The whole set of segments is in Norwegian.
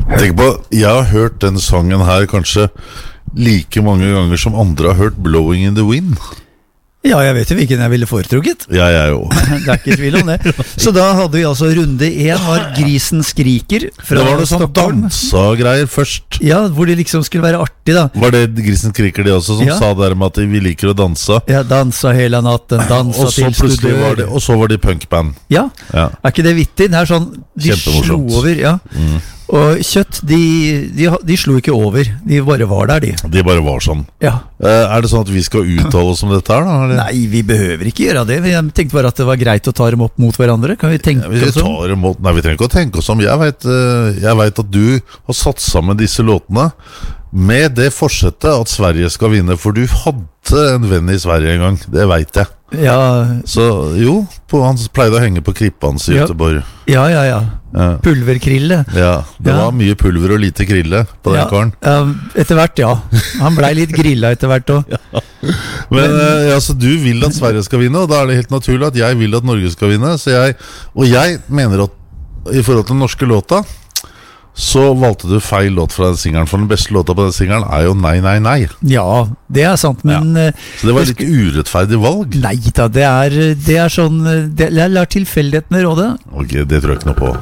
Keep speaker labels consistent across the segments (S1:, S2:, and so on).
S1: Tenk på, jeg har hørt den sangen her kanskje like mange ganger som andre har hørt Blowing in the Wind.
S2: Ja, jeg vet jo hvilken jeg ville foretrukket.
S1: Ja, jeg jo.
S2: Det ikke tvil om det. Så da hadde vi altså runde 1 var Grisen skriker fra
S1: Det var noe sånn
S2: Stockholm.
S1: dansa-greier først.
S2: Ja, hvor det liksom skulle være artig da.
S1: Var det Grisen skriker de også, som
S2: Ja.
S1: sa der med at vi liker å danse?
S2: Ja, dansa hele natten, dansa
S1: Og så
S2: til
S1: plutselig var det,
S2: studør.
S1: og så var de punkband.
S2: Ja,
S1: Ja.
S2: er ikke det vittig? Det er sånn, de slo
S1: Kjempemorsomt.
S2: over, ja. Og Kjøtt, de slo ikke over, de bare var der, de.
S1: De bare var sånn.
S2: Ja.
S1: Er det sånn at vi skal uttale oss om dette her da? Eller?
S2: Nei, vi behøver ikke gjøre det. Jeg tenkte bare at det var greit å ta dem opp mot hverandre. Kan vi tenke
S1: Vi
S2: oss om?
S1: tar imot, nei, vi trenger ikke å tenke oss om. Jeg vet at du har satt sammen disse låtene med det forsettet at Sverige skal vinne. For du hadde en venn i Sverige en gang, det vet jeg.
S2: Ja,
S1: Så jo, han pleide å henge på krippa hans i
S2: Ja.
S1: Göteborg.
S2: ja.
S1: Ja.
S2: Pulverkrille.
S1: Ja, det
S2: Ja.
S1: var mye pulver og lite krille på den karen.
S2: Etter hvert, ja. Han ble litt grilla etter hvert også.
S1: Men altså, du vil at Sverige skal vinne, og da er det helt naturlig at jeg vil at Norge skal vinne. Og jeg mener at i forhold til den norske låta, så valgte du feil låt fra den singelen. For den beste låta på den singelen er jo Nei, nei, nei.
S2: Ja, det er sant, men
S1: Så det var et litt urettferdig valg.
S2: nei da, det er sånn jeg lar tilfeldighetene råde.
S1: Ok, det tror jeg ikke noe på.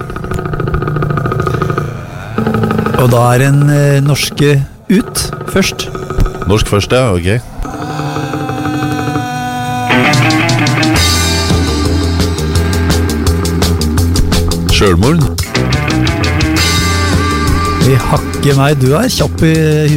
S2: Og da er den norske ut først.
S1: Norsk først, ja, ok. Sjølmord.
S2: Vi hakker meg, du er kjapp i huet.